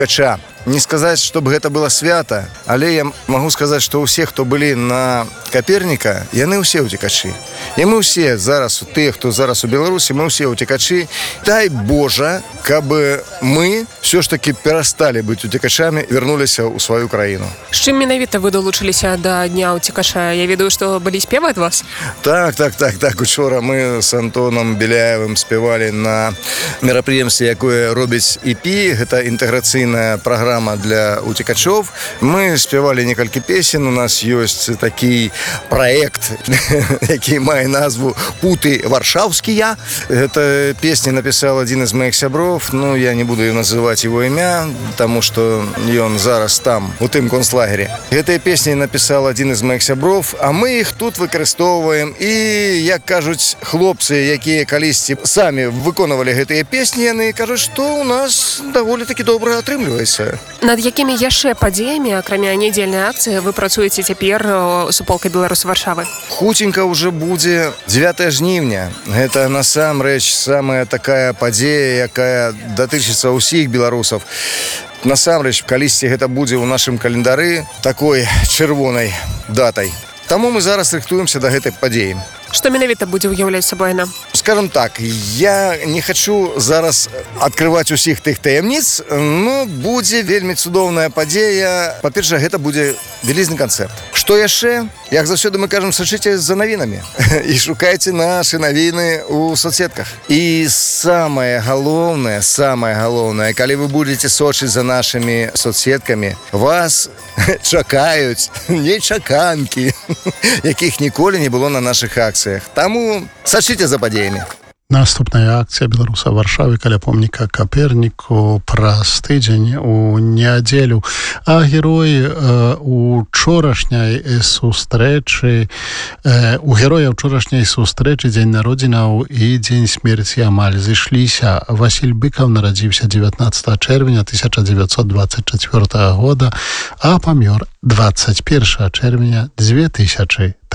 Утекача. Не сказать, чтобы это было свято, але я могу сказать, что у всех, кто были на Коперника, яны все утекачи. И мы все зараз, те, кто зараз у Беларуси, мы все утекачи. Дай Боже, кабы мы все ж таки перестали быть утекачами и вернулись у свою краину. З чим менавіта вы долучиліся до Дня утекача? Я ведаю, что были спевы от вас? Так. Учора мы с Антоном Беляевым спевали на мерапрыемстве, якое робіць ІПІ. Это интеграцыйная программа для утекачов. Мы спевали некалькі песен. У нас есть такой проект, який мае назву «Путы варшавскія». Эта песня написал один из моих сябров. Ну, я не буду называть его имя, потому что он зараз там, у тым концлагере. Этой песни написал один из моих сябров, а мы их тут выкарыстоўваем. И, як кажуць хлопцы, якія калісьці самі выконвалі гэтыя песні, яны кажуць, што у нас даволі-таки добра атрымліваецца. Над якімі яшчэ падзеямі, акрамя нядзельнай акцыі, вы працуеце цяпер суполка беларусаў Варшавы? Хутенька уже будзе 9 жніўня. Гэта насамрэч самая такая падзея, якая датычыцца ўсіх беларусаў. Насамрэч, калісьці гэта будзе ў нашым календары такой чырвонай датай. Таму мы зараз рыхтуемся да гэтай падзеі. Што менавіта будзе ўяўляць сабой яна? Скажем так, я не хочу зараз открывать усіх тых таямніц, но будзе вельмі цудоўная падзея. Па-першае, гэта будзе вялізны канцэрт. Што яшчэ? Як заўсёды мы кажам, сачыце за навінамі і шукайце нашы навіны ў соцсетках. І самае галоўнае, калі вы будете сочыць за нашымі соцсеткамі, вас чакаюць нечаканкі, якіх ніколі не было на нашых акцыях. Таму сачыце за падзеямі. Наступная акцыя беларусаў Варшавы каля помніка Каперніку праз тыдзень у нядзелю. А герой учорашняй сустрэчы дзень народзінаў і дзень смерці амаль зышліся. Васіль Быкаў нарадзіўся 19 чэрвеня 1924 года, а памёр 21 чэрвеня 2000